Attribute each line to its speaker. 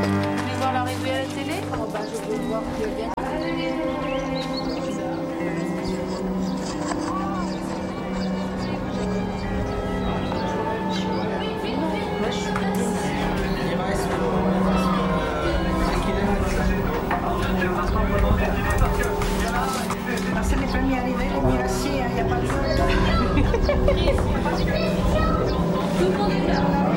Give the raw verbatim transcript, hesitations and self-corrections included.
Speaker 1: Vous voulez voir l'arrivée à la télé?
Speaker 2: Oh, bah, je veux voir qui vient. Marcel n'est pas mis arrivé, il est mis assis, il n'y a pas de...
Speaker 1: Tout le monde est là.